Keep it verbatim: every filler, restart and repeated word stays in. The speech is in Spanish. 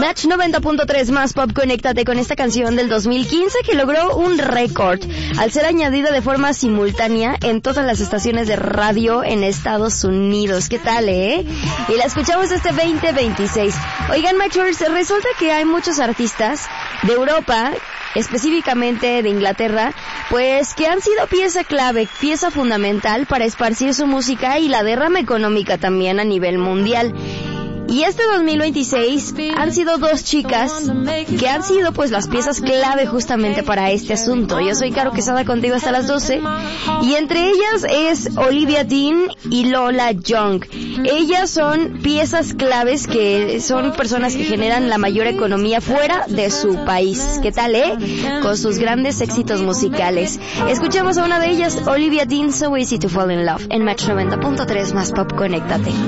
Match noventa punto tres más Pop, conéctate con esta canción del dos mil quince que logró un récord al ser añadida de forma simultánea en todas las estaciones de radio en Estados Unidos. ¿Qué tal, eh? Y la escuchamos este veinte veintiséis. Oigan, Matchers, resulta que hay muchos artistas de Europa, específicamente de Inglaterra, pues que han sido pieza clave, pieza fundamental para esparcir su música y la derrama económica también a nivel mundial. Y este dos mil veintiséis han sido dos chicas que han sido pues las piezas clave justamente para este asunto. Yo soy Caro Quesada, contigo hasta las doce, y entre ellas es Olivia Dean y Lola Young. Ellas son piezas claves que son personas que generan la mayor economía fuera de su país. ¿Qué tal, eh? Con sus grandes éxitos musicales. Escuchemos a una de ellas, Olivia Dean, So Easy to Fall in Love, en Match noventa punto tres más Pop, conéctate.